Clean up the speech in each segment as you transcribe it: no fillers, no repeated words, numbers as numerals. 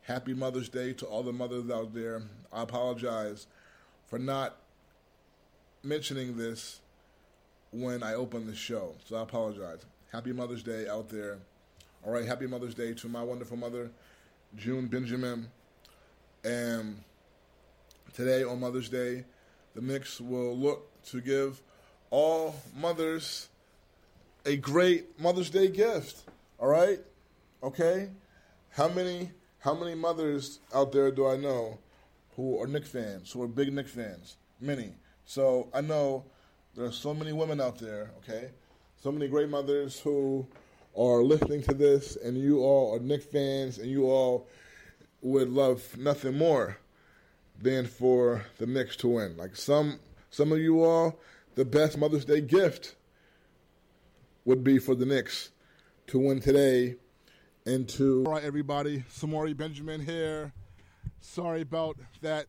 Happy Mother's Day to all the mothers out there. I apologize for not mentioning this when I opened the show, so I apologize. Happy Mother's Day out there. All right, happy Mother's Day to my wonderful mother, June Benjamin. And today on Mother's Day, the Knicks will look to give all mothers a great Mother's Day gift. All right? Okay? How many mothers out there do I know who are Knicks fans, who are big Knicks fans? Many. So I know there are so many women out there, okay? So many great mothers who are listening to this, and you all are Knicks fans, and you all would love nothing more than for the Knicks to win. Like some of you all, the best Mother's Day gift would be for the Knicks to win today. All right, everybody, Samori Benjamin here. Sorry about that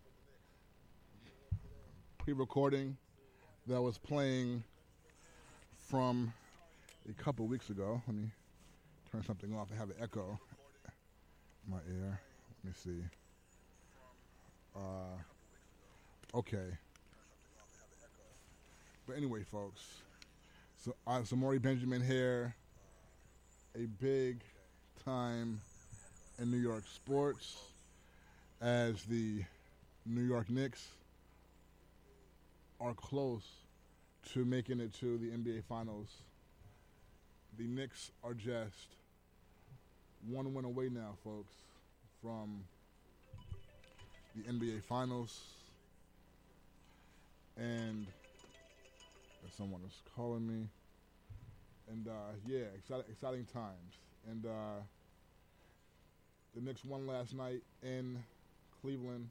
pre-recording that was playing from a couple weeks ago. Let me turn something off. I have an echo in my ear. Let me see. Okay. But anyway, folks, so I'm Samori Benjamin here, a big time in New York sports as the New York Knicks are close to making it to the NBA Finals. The Knicks are just one win away now, folks, from the NBA Finals. And someone is calling me. And, exciting times. And the Knicks won last night in Cleveland,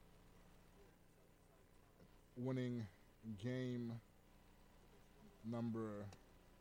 winning game number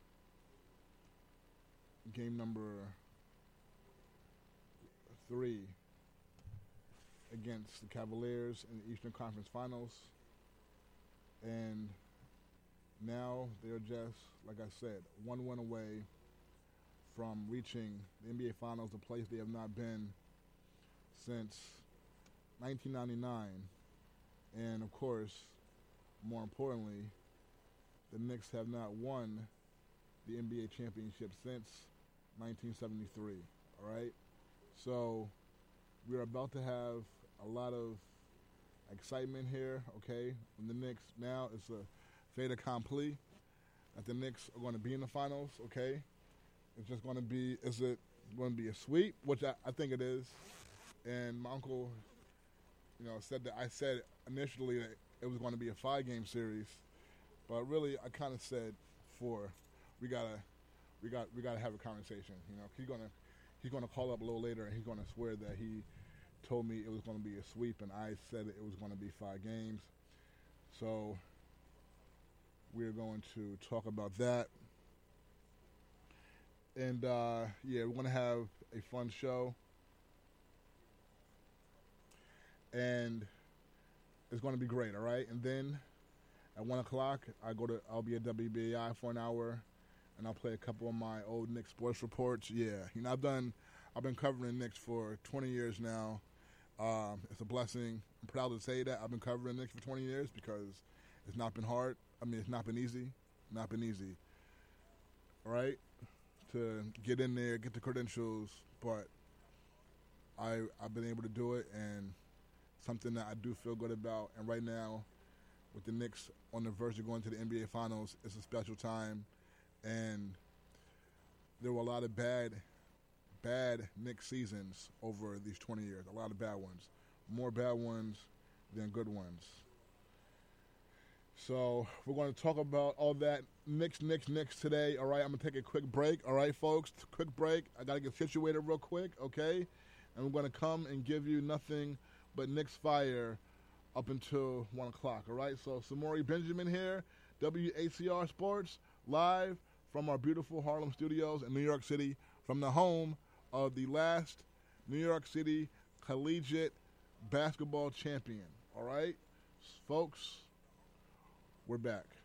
3 against the Cavaliers in the Eastern Conference Finals. And now they're just, like I said, one win away from reaching the NBA Finals, a place they have not been since 1999. And, of course, more importantly, the Knicks have not won the NBA championship since 1973, all right? So we're about to have a lot of excitement here, okay? When the Knicks, now it's a fait accompli that the Knicks are going to be in the finals, okay? It's just going to be, is it going to be a sweep, which I think it is. And my uncle, said that I said initially that it was going to be a 5-game series, but really I kind of said 4. We gotta have a conversation. He's gonna call up a little later and he's gonna swear that he told me it was going to be a sweep, and I said it was going to be 5 games. So we're going to talk about that. And, we're going to have a fun show. And it's going to be great, all right? And then at 1 o'clock, I'll be at WBAI for an hour, and I'll play a couple of my old Knicks sports reports. Yeah, I've been covering Knicks for 20 years now. It's a blessing. I'm proud to say that I've been covering Knicks for 20 years because it's not been hard. It's not been easy. Not been easy. All right? To get in there, get the credentials, but I've been able to do it, and something that I do feel good about. And right now, with the Knicks on the verge of going to the NBA Finals, it's a special time. And there were a lot of bad Knicks seasons over these 20 years. A lot of bad ones. More bad ones than good ones. So we're going to talk about all that Knicks today. All right, I'm going to take a quick break. All right, folks, quick break. I got to get situated real quick, okay? And we're going to come and give you nothing but Knicks fire up until 1 o'clock, all right? So Samori Benjamin here, WACR Sports, live from our beautiful Harlem studios in New York City, from the home of the last New York City collegiate basketball champion, all right? Folks, we're back.